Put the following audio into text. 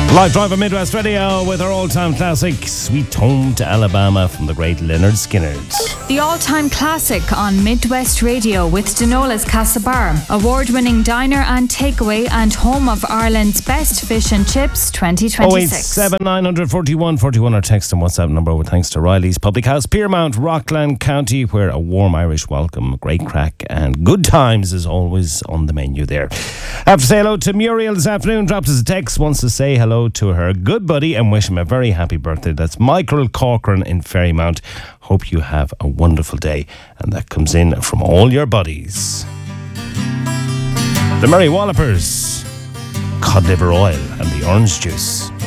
Live drive on Midwest Radio with our all-time classic, Sweet Home to Alabama from the great Leonard Skinner. The all-time classic on Midwest Radio with Denola's Castlebar, award-winning diner and takeaway and home of Ireland's best fish and chips 2026. 087 941 41 our text and WhatsApp number with thanks to Riley's Public House, Piermount, Rockland County, where a warm Irish welcome, great crack and good times is always on the menu there. I have to say hello to Muriel this afternoon, dropped us a text, wants to say hello to her good buddy and wish him a very happy birthday. That's Michael Corcoran in Ferrymount. Hope you have a wonderful day. And that comes in from all your buddies. The Merry Wallopers, cod liver oil and the orange juice.